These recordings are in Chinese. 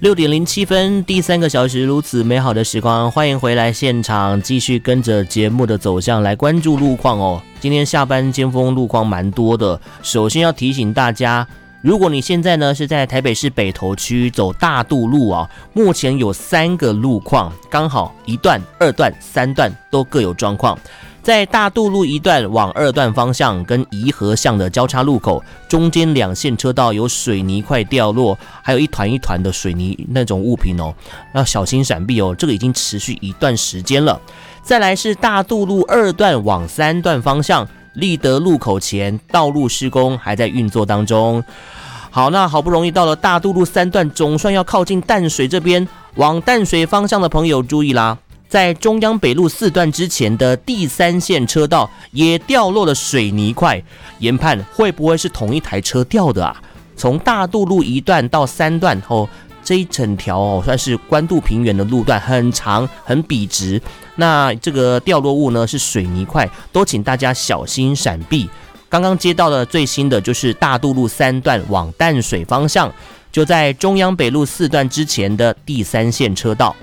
6:07，第3个小时如此美好的时光，欢迎回来现场，继续跟着节目的走向来关注路况哦。今天下班尖峰路况蛮多的，首先要提醒大家，如果你现在呢是在台北市北投区走大渡路啊，目前有3个路况，刚好1段、2段、3段都各有状况。在大渡路1段往2段方向跟宜和巷的交叉路口，中间2线车道有水泥块掉落，还有一团一团的水泥那种物品哦，要小心闪避哦，这个已经持续一段时间了。再来是大渡路2段往3段方向，立德路口前道路施工还在运作当中。好，那好不容易到了大渡路3段，总算要靠近淡水这边，往淡水方向的朋友注意啦，在中央北路4段之前的第3线车道也掉落了水泥块，研判会不会是同一台车掉的啊？从大渡路1段到3段后，这一整条算是关渡平原的路段，很长很笔直。那这个掉落物呢是水泥块，都请大家小心闪避。刚刚接到的最新的就是大渡路3段往淡水方向，就在中央北路4段之前的第3线车道。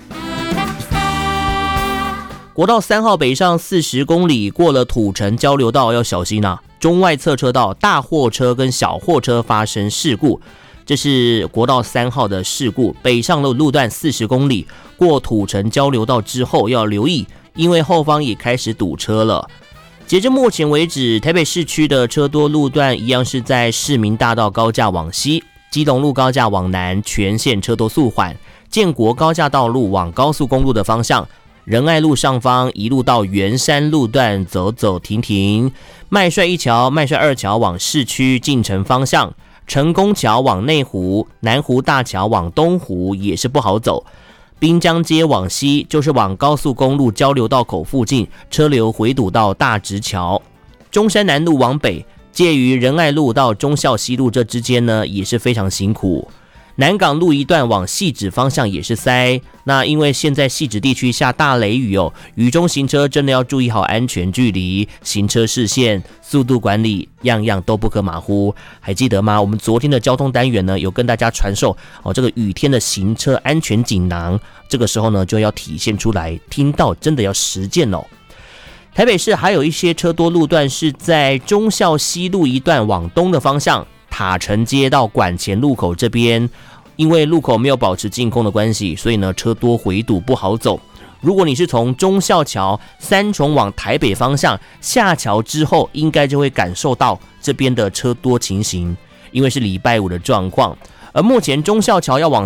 国道3号北上40公里，过了土城交流道要小心啊！中外侧车道大货车跟小货车发生事故，这是国道3号的事故。北上的路段40公里，过土城交流道之后要留意，因为后方也开始堵车了。截至目前为止，台北市区的车多路段一样是在市民大道高架往西、基隆路高架往南，全线车多速缓；建国高架道路往高速公路的方向，仁爱路上方一路到圆山路段走走停停，麦帅1桥、麦帅2桥往市区进城方向，成功桥往内湖、南湖大桥往东湖也是不好走。滨江街往西就是往高速公路交流道口附近，车流回堵到大直桥。中山南路往北，介于仁爱路到忠孝西路这之间呢，也是非常辛苦。南港路一段往汐止方向也是塞，那因为现在汐止地区下大雷雨哦，雨中行车真的要注意好安全距离、行车视线、速度管理，样样都不可马虎。还记得吗？我们昨天的交通单元呢，有跟大家传授这个雨天的行车安全锦囊，这个时候呢就要体现出来，听到真的要实践哦。台北市还有一些车多路段是在忠孝西路一段往东的方向，塔城街到馆前路口这边，因为路口没有保持净空的关系，所以呢车多回堵不好走。如果你是从忠孝桥3重往台北方向下桥之后，应该就会感受到这边的车多情形，因为是礼拜五的状况。而目前忠孝桥要往